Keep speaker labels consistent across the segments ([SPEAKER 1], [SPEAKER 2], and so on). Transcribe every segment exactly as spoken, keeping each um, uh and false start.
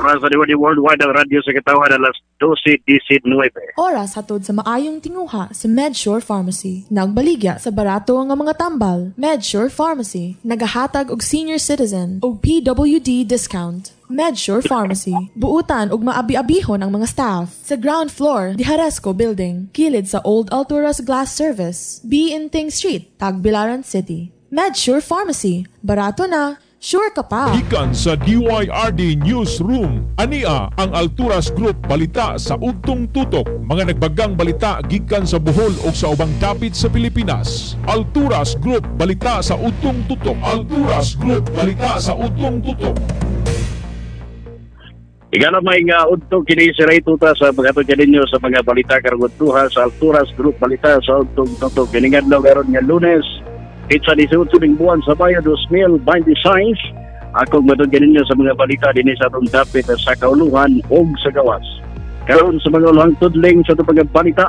[SPEAKER 1] Oras sa Diwali Worldwide ang radyo sa katawan alas twelve nineteen.
[SPEAKER 2] Oras hatod sa maayong tinguha sa MedSure Pharmacy. Nagbaligya sa barato nga mga tambal. MedSure Pharmacy, nagahatag og senior citizen og P W D discount. MedSure Pharmacy, buutan og maabi-abihon ang mga staff. Sa ground floor, di Haresco Building, kilid sa Old Alturas Glass Service, B. Inting Street, Tagbilaran City. MedSure Pharmacy, barato na, sure ka pa.
[SPEAKER 3] Gikan sa D Y R D Newsroom, ania ang Alturas Group balita sa Ugtong Tutok. Mga nagbagang balita gikan sa Bohol o sa ubang dapit sa Pilipinas. Alturas Group balita sa Ugtong Tutok. Alturas Group balita sa Ugtong Tutok.
[SPEAKER 1] Igala may nga udtog kini si Ray Tuta sa paghatod ninyo sa mga balita karong tuha sa Alturas Group balita sa Ugtong Tutok. Kiningan daw karon nga Lunes. Itsa di sa utuling buwan sa bayan twenty twenty-six. Akong matugyan ninyo sa mga balita din sa atong dapit sa kauluhan o sa gawas. Karon sa mga ulang tudling sa itong mga balita.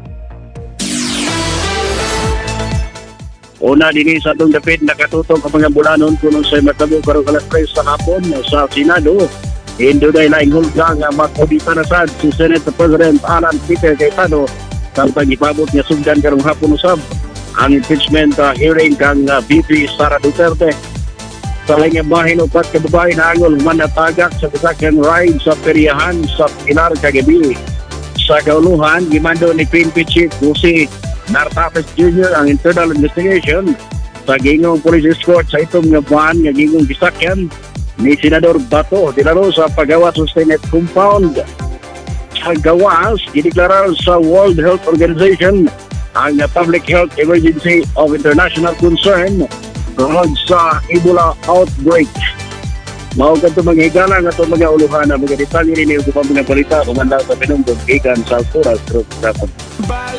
[SPEAKER 1] Una din sa atong dapit nakatutok ang mga bulanon kung sa'y matabo karong alas tres sa hapon sa Senado. Hindi na ilaing hulga nga makobita na sad si Senate President Alan Peter Cayetano sa pag-ipabot niya sugdan karong hapon usab ang impeachment uh, hearing kang uh, V P Sara Duterte. Sa lang yung bahin upat kababae na angol manatagak sa kasakang ride sa peryahan sa Pilar kagabi. Sa kauluhan, gimando ni P N P Chief Jose Nartapes Junior ang internal investigation sa gingong police escort sa itong nga van nga gingong gisakyan ni Senador Bato dinaro sa paggawas sa Senate compound. Sa gawas, gideklarar sa World Health Organization ang public health emergency of international concern tungkol sa Ebola outbreak. Mao kadto mga higala nga to mga uluhan na mga detalye rin yung mga balita kumanda sa pinungdog gikan sa Alturas Group.